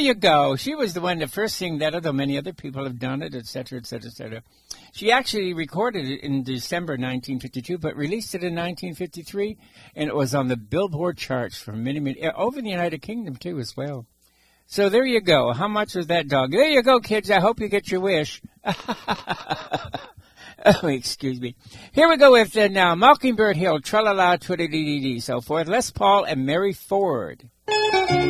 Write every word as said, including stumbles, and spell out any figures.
you go. She was the one to first sing that, although many other people have done it, et cetera, et cetera, et cetera. She actually recorded it in December nineteen fifty-two, but released it in nineteen fifty-three, and it was on the Billboard charts for many, many, over in the United Kingdom, too, as well. So there you go. How much was that dog? There you go, kids. I hope you get your wish. Oh, excuse me. Here we go with uh, now Mockingbird Hill, tra-la-la, twiddly-dee-dee, so forth. Les Paul and Mary Ford.